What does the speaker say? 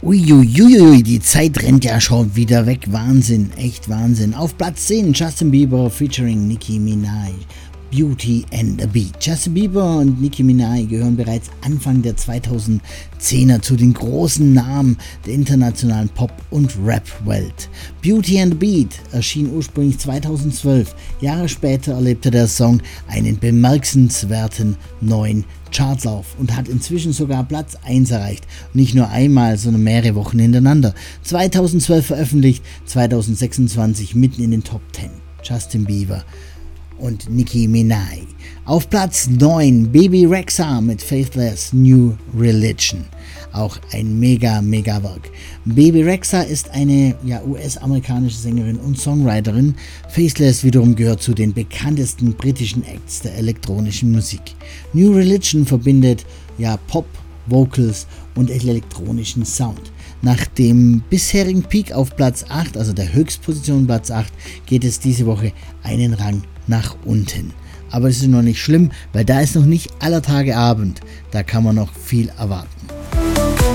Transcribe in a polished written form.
Uiuiuiui, die Zeit rennt ja schon wieder weg. Wahnsinn, echt Wahnsinn. Auf Platz 10 Justin Bieber featuring Nicki Minaj. Beauty and the Beat. Justin Bieber und Nicki Minaj gehören bereits Anfang der 2010er zu den großen Namen der internationalen Pop- und Rap-Welt. Beauty and the Beat erschien ursprünglich 2012. Jahre später erlebte der Song einen bemerkenswerten neuen Chartlauf und hat inzwischen sogar Platz 1 erreicht. Und nicht nur einmal, sondern mehrere Wochen hintereinander. 2012 veröffentlicht, 2026 mitten in den Top 10. Justin Bieber und Nicki Minaj. Auf Platz 9 Bebe Rexha mit Faithless New Religion. Auch ein mega Werk. Bebe Rexha ist eine US-amerikanische Sängerin und Songwriterin. Faithless wiederum gehört zu den bekanntesten britischen Acts der elektronischen Musik. New Religion verbindet Pop, Vocals und elektronischen Sound. Nach dem bisherigen Peak auf Platz 8, also der Höchstposition Platz 8, geht es diese Woche einen Rang nach unten. Aber es ist noch nicht schlimm, weil da ist noch nicht aller Tage Abend. Da kann man noch viel erwarten.